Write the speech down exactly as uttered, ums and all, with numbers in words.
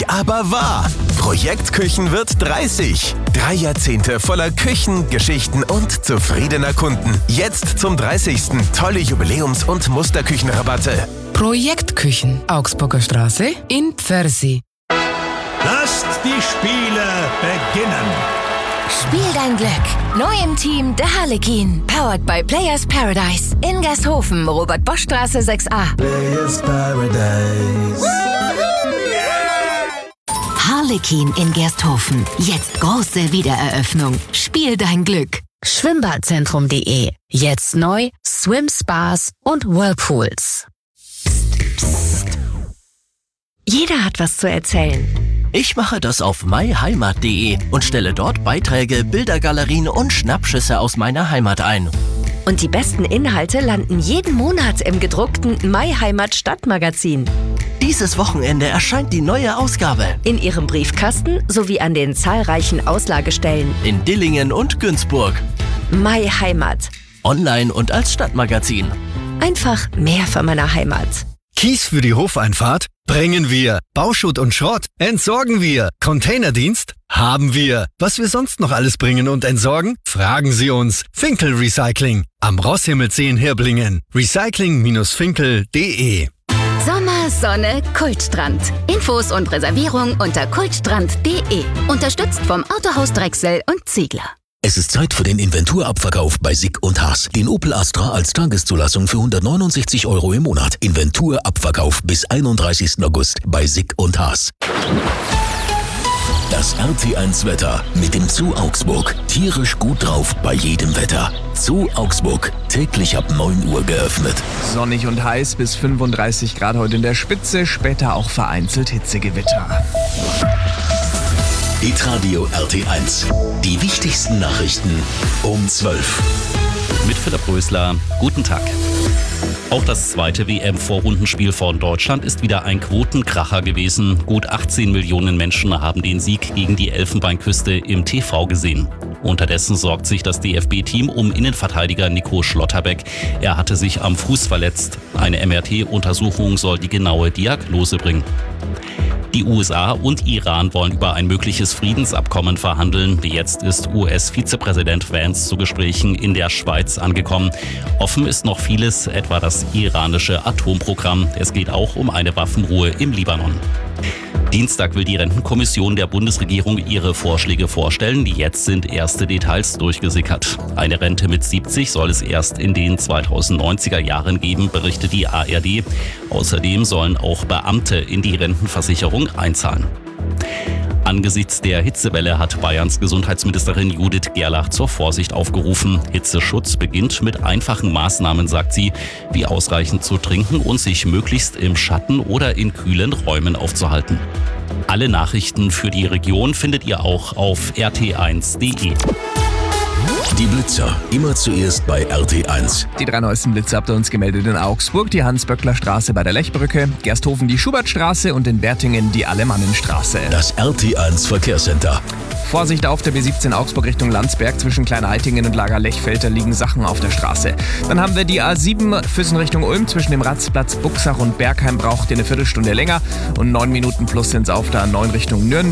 aber wahr. Projektküchen wird dreißig. Drei Jahrzehnte voller Küchen, Geschichten und zufriedener Kunden. Jetzt zum dreißigsten tolle Jubiläums- und Musterküchenrabatte. Projektküchen, Augsburger Straße in Pfersee. Lasst die Spiele beginnen. Spiel dein Glück. Neu im Team der Harlekin. Powered by Players Paradise. In Gersthofen, Robert-Bosch-Straße sechs a. Players Paradise. Harlekin in Gersthofen. Jetzt große Wiedereröffnung. Spiel dein Glück. Schwimmbadzentrum punkt de. Jetzt neu Swim Spas und Whirlpools. Psst, psst. Jeder hat was zu erzählen. Ich mache das auf myheimat punkt de und stelle dort Beiträge, Bildergalerien und Schnappschüsse aus meiner Heimat ein. Und die besten Inhalte landen jeden Monat im gedruckten MyHeimat Stadtmagazin. Dieses Wochenende erscheint die neue Ausgabe. In Ihrem Briefkasten sowie an den zahlreichen Auslagestellen. In Dillingen und Günzburg. MyHeimat. Online und als Stadtmagazin. Einfach mehr von meiner Heimat. Kies für die Hofeinfahrt? Bringen wir. Bauschutt und Schrott? Entsorgen wir. Containerdienst? Haben wir. Was wir sonst noch alles bringen und entsorgen? Fragen Sie uns. Finkel Recycling. Am Rosshimmelsee in Hirblingen. recycling Finkel punkt de. Sommer, Sonne, Kultstrand. Infos und Reservierung unter kultstrand punkt de. Unterstützt vom Autohaus Drechsel und Ziegler. Es ist Zeit für den Inventurabverkauf bei Sick und Haas. Den Opel Astra als Tageszulassung für hundertneunundsechzig Euro im Monat. Inventurabverkauf bis einunddreißigsten August bei Sick und Haas. Das R T eins Wetter mit dem Zoo Augsburg. Tierisch gut drauf bei jedem Wetter. Zoo Augsburg, täglich ab neun Uhr geöffnet. Sonnig und heiß bis fünfunddreißig Grad heute in der Spitze, später auch vereinzelt Hitzegewitter. Hitradio R T eins. Die wichtigsten Nachrichten um zwölf. Mit Philipp Rösler. Guten Tag. Auch das zweite W M-Vorrundenspiel von Deutschland ist wieder ein Quotenkracher gewesen. Gut achtzehn Millionen Menschen haben den Sieg gegen die Elfenbeinküste im T V gesehen. Unterdessen sorgt sich das D F B-Team um Innenverteidiger Nico Schlotterbeck. Er hatte sich am Fuß verletzt. Eine M R T-Untersuchung soll die genaue Diagnose bringen. Die U S A und Iran wollen über ein mögliches Friedensabkommen verhandeln. Jetzt ist U S-Vizepräsident Vance zu Gesprächen in der Schweiz angekommen. Offen ist noch vieles, etwa das iranische Atomprogramm. Es geht auch um eine Waffenruhe im Libanon. Dienstag will die Rentenkommission der Bundesregierung ihre Vorschläge vorstellen. Jetzt sind erste Details durchgesickert. Eine Rente mit siebzig soll es erst in den zweitausendneunziger Jahren geben, berichtet die A R D. Außerdem sollen auch Beamte in die Rentenversicherung einzahlen. Angesichts der Hitzewelle hat Bayerns Gesundheitsministerin Judith Gerlach zur Vorsicht aufgerufen. Hitzeschutz beginnt mit einfachen Maßnahmen, sagt sie, wie ausreichend zu trinken und sich möglichst im Schatten oder in kühlen Räumen aufzuhalten. Alle Nachrichten für die Region findet ihr auch auf r t eins punkt de. Die Blitzer, immer zuerst bei R T eins. Die drei neuesten Blitzer habt ihr uns gemeldet in Augsburg, die Hans-Böckler-Straße bei der Lechbrücke, Gersthofen die Schubertstraße und in Wertingen die Alemannenstraße. Das R T eins Verkehrscenter. Vorsicht auf der B siebzehn Augsburg Richtung Landsberg. Zwischen Kleinhaltingen und Lager-Lechfeld, da liegen Sachen auf der Straße. Dann haben wir die A sieben Füssen Richtung Ulm. Zwischen dem Ratzplatz Buxach und Bergheim braucht ihr eine Viertelstunde länger. Und neun Minuten plus sind es auf der A neun Richtung Nürnberg.